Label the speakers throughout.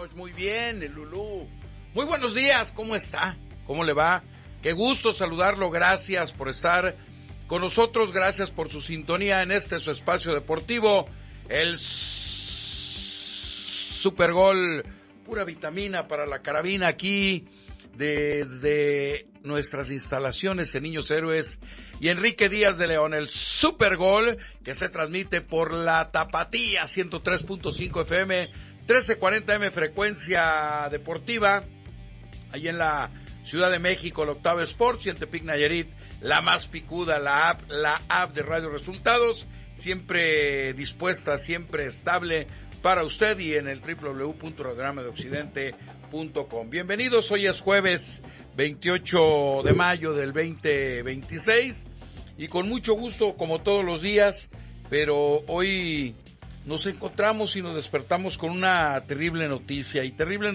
Speaker 1: Tenoch, muy bien, el Lulú. Muy buenos días, ¿cómo está? ¿Cómo le va? Qué gusto saludarlo, gracias por estar con nosotros, gracias por su sintonía en su espacio deportivo, el Supergol, pura vitamina para la carabina aquí, desde nuestras instalaciones en Niños Héroes y Enrique Díaz de León, el Supergol, que se transmite por la Tapatía 103.5 FM, 1340M frecuencia deportiva, ahí en la Ciudad de México, el Octavo Sports, y en Tepic Nayarit, la más picuda, la app de Radio Resultados, siempre dispuesta, siempre estable para usted, y en el www.radiogramedeoccidente.com. Bienvenidos, hoy es jueves 28 de mayo del 2026, y con mucho gusto, como todos los días, pero hoy nos encontramos y nos despertamos con una terrible noticia,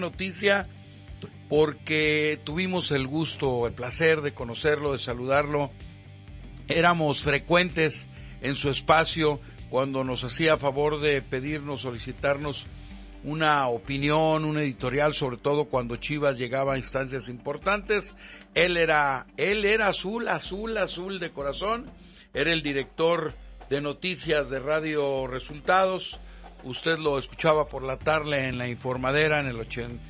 Speaker 1: porque tuvimos el gusto, el placer de conocerlo, de saludarlo. Éramos frecuentes en su espacio cuando nos hacía favor de pedirnos, solicitarnos una opinión, un editorial, sobre todo cuando Chivas llegaba a instancias importantes. Él era azul de corazón, era el director de noticias de Radio Resultados. Usted lo escuchaba por la tarde en la informadera en el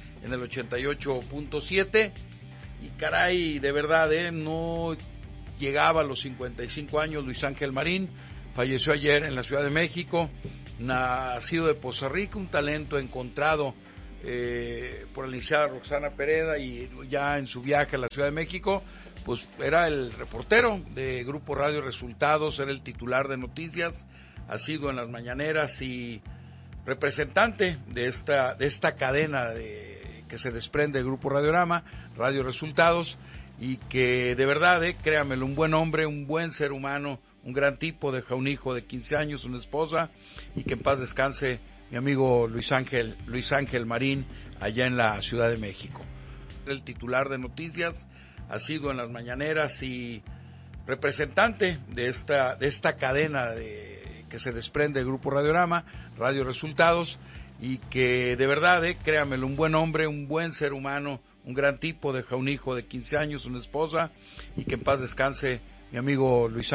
Speaker 1: 88.7, y caray, de verdad, no llegaba a los 55 años. Luis Ángel Marín falleció ayer en la Ciudad de México, nacido de Poza Rica, un talento encontrado por la licenciada Roxana Pereda, y ya en su viaje a la Ciudad de México, pues era el reportero de Grupo Radio Resultados, era el titular de noticias, ha sido en las mañaneras y representante de esta cadena que se desprende del Grupo Radiorama, Radio Resultados, y que de verdad, créamelo, un buen hombre, un buen ser humano, un gran tipo, deja un hijo de 15 años, una esposa, y que en paz descanse mi amigo Luis Ángel Marín, allá en la Ciudad de México. El titular de noticias, ha sido en las mañaneras y representante de esta cadena que se desprende del Grupo Radiorama, Radio Resultados, y que de verdad, créamelo, un buen hombre, un buen ser humano, un gran tipo, deja un hijo de 15 años, una esposa, y que en paz descanse mi amigo Luis